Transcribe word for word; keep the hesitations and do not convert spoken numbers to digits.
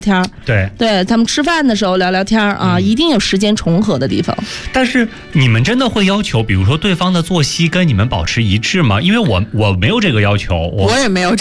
天， 对对，他们吃饭的时候聊聊天啊、嗯，一定有时间重合的地方。 但是你们真的会要求，比如说对方的作息跟你们保持一致吗？因为我我没有这个要求，我我也没有。